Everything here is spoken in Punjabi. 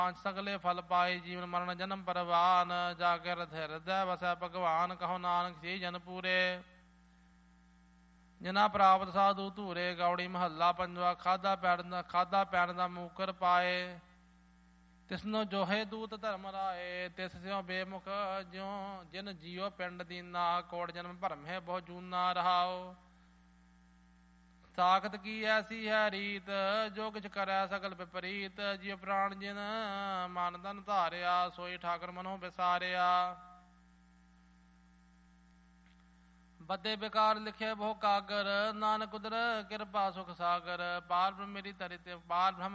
ਸਗਲੇ ਫਲ ਪਾਏ ਜੀਵਨ ਮਰਨ ਜਨਮ ਪਰਵਾਨ ਜਾ ਕੇ ਹਿਰਦੈ ਵਸੈ ਭਗਵਾਨ ਕਹੋ ਨਾਨਕ ਸੀ ਜਨ ਪੂਰੇ ਜਿਨਾ ਪ੍ਰਾਪਤ ਸਾਧੂ ਧੂਰੇ ਗੌੜੀ ਮਹੱਲਾ ਪੰਜਵਾ ਖਾਦਾ ਪੈਣ ਦਾ ਮੂਕਰ ਪਾਏ ਤਿਸਨੋ ਜੋਹੇ ਦੂਤ ਧਰਮ ਰਾਏ ਤਿਸ ਸਿਓ ਬੇਮੁਖ ਜਿਉ ਜਿਨ ਜੀਓ ਪਿੰਡ ਦੀਨਾ ਕੋਟ ਜਨਮ ਭਰਮ ਹੈ ਬਹੁ ਜੂਨਾ ਰਹਾਓ ਸਾਖਤ ਕੀ ਐਸੀ ਹੈ ਰੀਤ ਜੋ ਕਿਛ ਕਰੈ ਸਗਲ ਵਿਪਰੀਤ ਜਿਉ ਪ੍ਰਾਣ ਜਿਨ ਮਨ ਧਨ ਧਾਰਿਆ ਸੋਈ ਠਾਕੁਰ ਮਨੋ ਵਿਸਾਰਿਆ ਬੱਦੇ ਬੇਕਾਰ ਲਿਖੇ ਬਹੁ ਕਾਗਰ ਨਾਨਕ ਉਦਰ ਕਿਰਪਾ ਸੁਖ ਸਾਗਰ ਪਾਰ ਬ੍ਰਹਮ ਮੇਰੀ ਤਰਿ ਤੇ ਪਾਰ ਬ੍ਰਹਮ